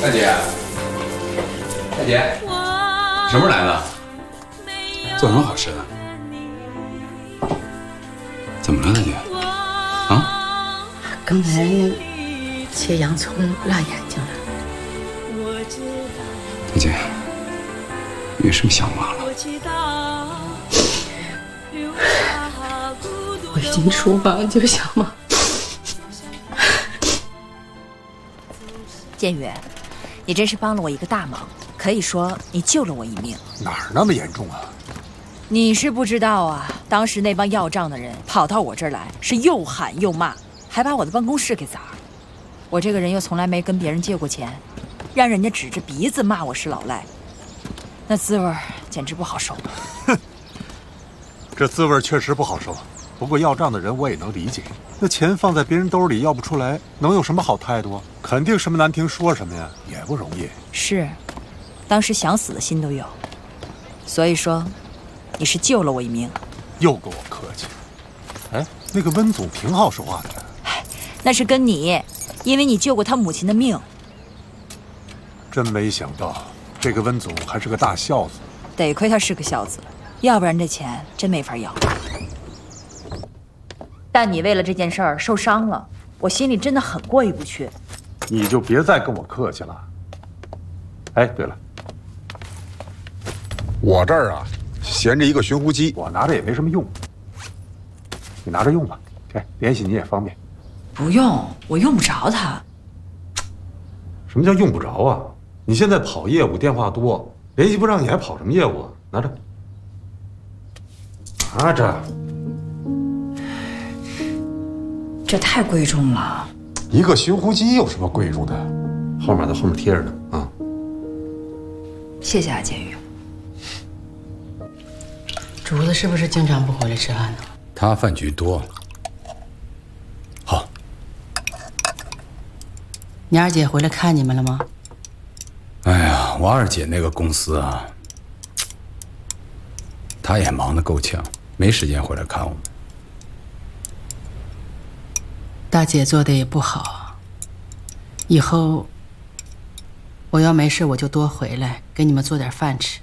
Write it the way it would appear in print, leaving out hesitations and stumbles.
大姐，大姐，什么时候来的？做什么好吃的？怎么了，大姐？啊？ 刚才切洋葱辣眼睛了。 大姐，你为什么想我了？ 我一进厨房就想妈。 建宇，你真是帮了我一个大忙，可以说你救了我一命。 哪儿那么严重啊？ 你是不知道啊，当时那帮要账的人跑到我这儿来，是又喊又骂，还把我的办公室给砸了。我这个人又从来没跟别人借过钱，让人家指着鼻子骂我是老赖，那滋味简直不好受。 哼，这滋味确实不好受。不过要账的人我也能理解，那钱放在别人兜里要不出来，能有什么好态度？肯定什么难听说什么呀，也不容易。 是，当时想死的心都有。所以说，你是救了我一命。 又跟我客气。哎，那个温总挺好说话的。 那是跟你，因为你救过他母亲的命。 真没想到，这个温总还是个大孝子。 得亏他是个孝子，要不然这钱真没法要。但你为了这件事儿受伤了，我心里真的很过意不去。 你就别再跟我客气了。哎，对了， 我这儿啊，闲着一个寻呼机， 我拿着也没什么用，你拿着用吧，哎，联系你也方便。 不用，我用不着它。 什么叫用不着啊？你现在跑业务，电话多，联系不上你还跑什么业务啊？拿着，拿着。 这太贵重了。 一个寻呼机有什么贵重的？号码在后面贴着呢啊。 谢谢啊，建宇。 竹子是不是经常不回来吃饭呢？ 他饭局多。好。 你二姐回来看你们了吗？ 哎呀，我二姐那个公司啊，她也忙得够呛，没时间回来看我们。 大姐做的也不好，以后我要没事我就多回来给你们做点饭吃。